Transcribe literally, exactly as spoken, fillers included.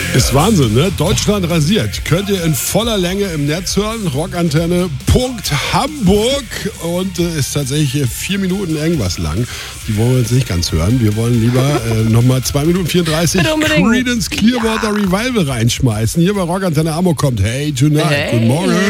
Ist Wahnsinn, ne? Deutschland rasiert. Könnt ihr in voller Länge im Netz hören. Rockantenne Punkt Hamburg. Und äh, ist tatsächlich vier Minuten irgendwas lang. Die wollen wir jetzt nicht ganz hören. Wir wollen lieber äh, nochmal zwei Minuten vierunddreißig Creedence Clearwater Revival reinschmeißen. Hier bei Rockantenne Hamburg kommt Hey Tonight. Hey. Guten Morgen.